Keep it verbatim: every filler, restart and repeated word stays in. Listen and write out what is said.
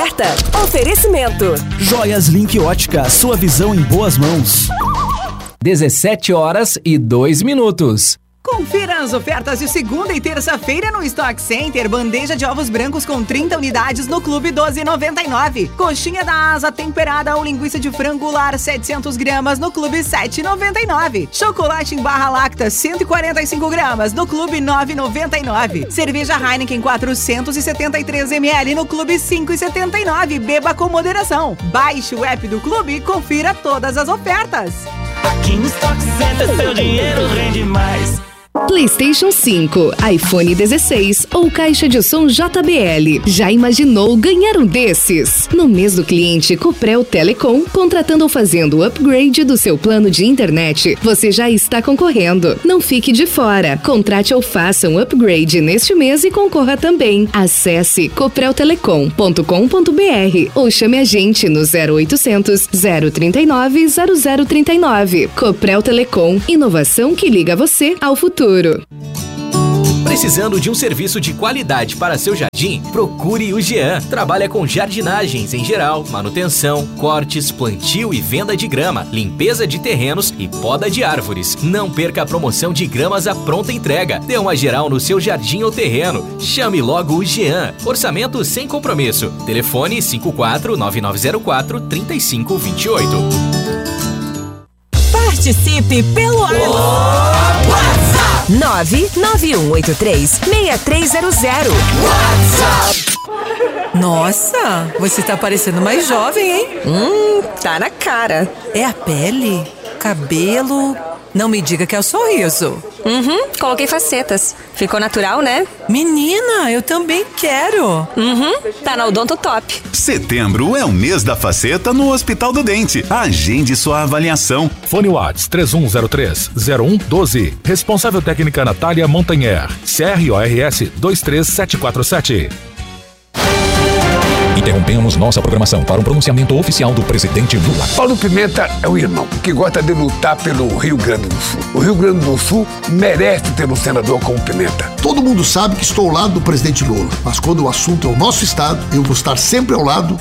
oferta. Oferecimento. Joias Link Ótica, sua visão em boas mãos. dezessete horas e dois minutos. Confira as ofertas de segunda e terça-feira no Stock Center. Bandeja de ovos brancos com trinta unidades no Clube doze reais e noventa e nove centavos. Coxinha da asa temperada ou linguiça de frango lar setecentos gramas no Clube sete reais e noventa e nove centavos. Chocolate em barra lacta cento e quarenta e cinco gramas no Clube nove reais e noventa e nove centavos. Cerveja Heineken quatrocentos e setenta e três mililitros no Clube cinco reais e setenta e nove centavos. Beba com moderação. Baixe o app do Clube e confira todas as ofertas. Aqui no Stock Center seu dinheiro rende mais. PlayStation cinco, iPhone dezesseis ou caixa de som J B L. Já imaginou ganhar um desses? No mês do cliente Coprel Telecom, contratando ou fazendo o upgrade do seu plano de internet, você já está concorrendo. Não fique de fora. Contrate ou faça um upgrade neste mês e concorra também. Acesse coprel telecom ponto com ponto b r ou chame a gente no zero oitocentos, zero trinta e nove, zero zero trinta e nove. Coprel Telecom, inovação que liga você ao futuro. Precisando de um serviço de qualidade para seu jardim? Procure o Jean. Trabalha com jardinagens em geral, manutenção, cortes, plantio e venda de grama, limpeza de terrenos e poda de árvores. Não perca a promoção de gramas à pronta entrega. Dê uma geral no seu jardim ou terreno. Chame logo o Jean. Orçamento sem compromisso. Telefone cinco quatro nove nove zero quatro, três cinco dois oito. Participe pelo WhatsApp nove nove um oito três, seis três zero zero. WhatsApp. Nossa, você tá parecendo mais jovem, hein? Hum, tá na cara. É a pele, cabelo. Não me diga que é o sorriso. Uhum, coloquei facetas. Ficou natural, né? Menina, eu também quero. Uhum, tá na Odonto Top. Setembro é o mês da faceta no Hospital do Dente. Agende sua avaliação. Fone Whats três um zero três, zero um um doze. Responsável técnica Natália Montanher. C R O R S dois três sete quatro sete. Interrompemos nossa programação para um pronunciamento oficial do presidente Lula. Paulo Pimenta é o irmão que gosta de lutar pelo Rio Grande do Sul. O Rio Grande do Sul merece ter um senador como Pimenta. Todo mundo sabe que estou ao lado do presidente Lula, mas quando o assunto é o nosso estado, eu vou estar sempre ao lado